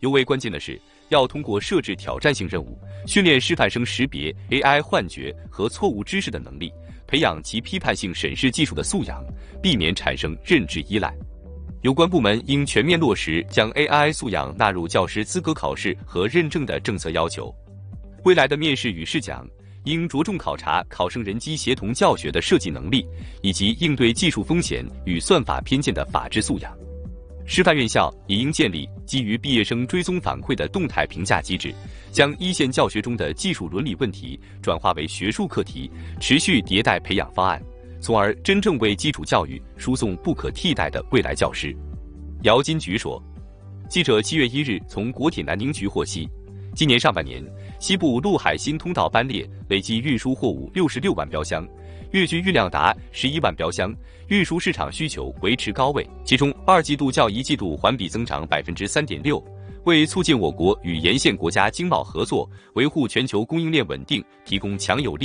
尤为关键的是，要通过设置挑战性任务，训练师范生识别 AI 幻觉和错误知识的能力，培养其批判性审视技术的素养，避免产生认知依赖。有关部门应全面落实将 AI 素养纳入教师资格考试和认证的政策要求。未来的面试与试讲应着重考察考生人机协同教学的设计能力，以及应对技术风险与算法偏见的法治素养。师范院校也应建立基于毕业生追踪反馈的动态评价机制，将一线教学中的技术伦理问题转化为学术课题，持续迭代培养方案，从而真正为基础教育输送不可替代的未来教师。姚金菊说。记者7月1日从国铁南宁局获悉，今年上半年，西部陆海新通道班列累计运输货物66万标箱，月均运量达11万标箱，运输市场需求维持高位，其中2季度较1季度环比增长3.6%，为促进我国与沿线国家经贸合作，维护全球供应链稳定提供强有力